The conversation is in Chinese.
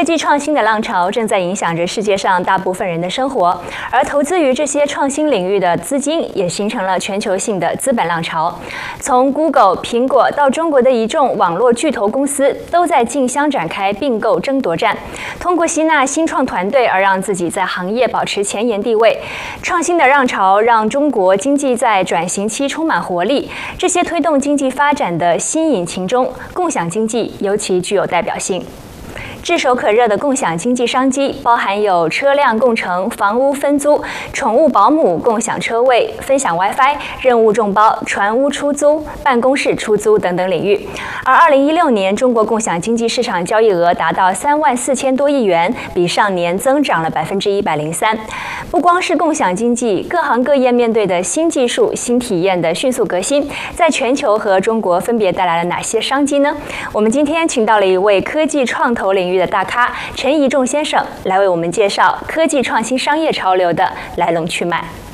科技创新的浪潮正在影响着世界上大部分人的生活，而投资于这些创新领域的资金也形成了全球性的资本浪潮。从 Google、苹果到中国的一众网络巨头公司，都在竞相展开并购争夺战，通过吸纳新创团队而让自己在行业保持前沿地位。创新的浪潮让中国经济在转型期充满活力，这些推动经济发展的新引擎中，共享经济尤其具有代表性。炙手可热的共享经济商机包含有车辆共乘、房屋分租、宠物保姆、共享车位、分享 WiFi、任务众包、船屋出租、办公室出租等等领域。而2016年，中国共享经济市场交易额达到34000多亿元，比上年增长了103%。不光是共享经济，各行各业面对的新技术、新体验的迅速革新，在全球和中国分别带来了哪些商机呢？我们今天请到了一位科技创投领域的大咖陈宜仲先生，来为我们介绍科技创新商业潮流的来龙去脉。